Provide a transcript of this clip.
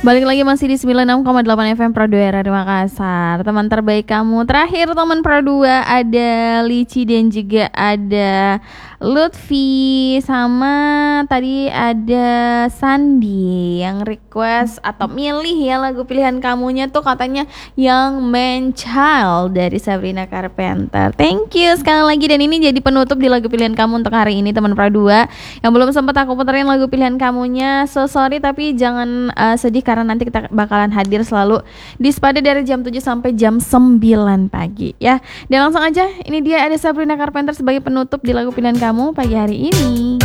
Balik lagi masih di 96,8 FM Pro 2 Radio Makassar. Teman terbaik kamu. Terakhir teman Pro 2 ada Lici dan juga ada Lutfi, sama tadi ada Sandi yang request atau milih ya lagu pilihan kamunya tuh katanya Young Man Child dari Sabrina Carpenter. Thank you sekali lagi, dan ini jadi penutup di lagu pilihan kamu untuk hari ini teman Pro 2. Yang belum sempat aku puterin lagu pilihan kamunya, so sorry, tapi jangan sedih karena nanti kita bakalan hadir selalu di Spada dari jam 7 sampai jam 9 pagi ya. Dan langsung aja, ini dia ada Sabrina Carpenter sebagai penutup di lagu pilihan kamu pagi hari ini.